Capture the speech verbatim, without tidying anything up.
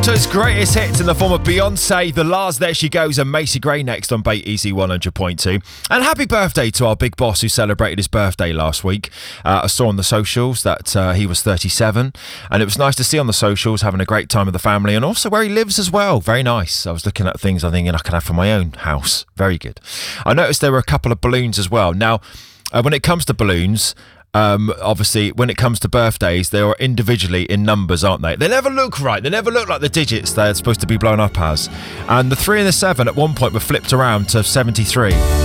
Delta's greatest hits in the form of Beyonce, The Lars, There She Goes, and Macy Gray next on Bait Easy one hundred point two. And happy birthday to our big boss who celebrated his birthday last week. Uh, I saw on the socials that uh, he was thirty-seven, and it was nice to see on the socials having a great time with the family, and also where he lives as well. Very nice. I was looking at things I'm thinking I could have for my own house. Very good. I noticed there were a couple of balloons as well. Now, uh, when it comes to balloons, Um, obviously, when it comes to birthdays, they are individually in numbers, aren't they? They never look right. They never look like the digits they're supposed to be blown up as. And the three and the seven at one point were flipped around to seventy-three.